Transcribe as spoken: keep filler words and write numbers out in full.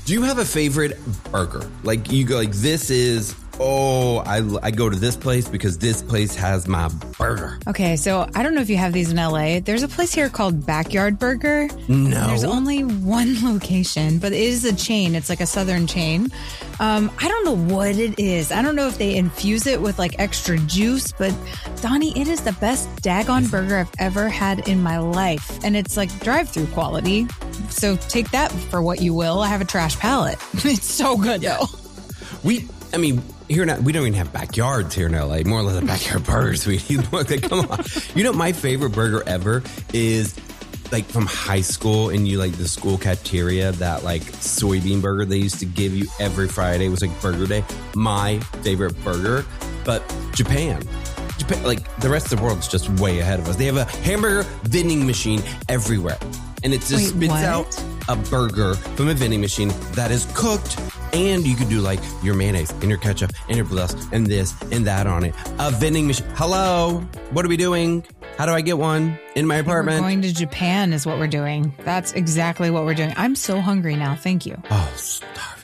Do you have a favorite burger? Like you go like, this is, oh, I, I go to this place because this place has my burger. Okay, so I don't know if you have these in L A. There's a place here called Backyard Burger. No. There's only one location, but it is a chain. It's like a southern chain. Um, I don't know what it is. I don't know if they infuse it with like extra juice, but Donnie, it is the best daggone burger I've ever had in my life. And it's like drive-through quality. So take that for what you will. I have a trash palate. It's so good though. We, I mean, here in, we don't even have backyards here in L A. More or less a backyard burger, sweetie. Come on. You know, my favorite burger ever is like from high school, and you like the school cafeteria, that like soybean burger they used to give you every Friday was like burger day. My favorite burger, but Japan. Japan, like the rest of the world's just way ahead of us. They have a hamburger vending machine everywhere. And it just Wait, spits what? out a burger from a vending machine that is cooked. And you could do like your mayonnaise and your ketchup and your bless and this and that on it. A vending machine. Hello. What are we doing? How do I get one in my apartment? We're going to Japan is what we're doing. That's exactly what we're doing. I'm so hungry now. Thank you. Oh, starving.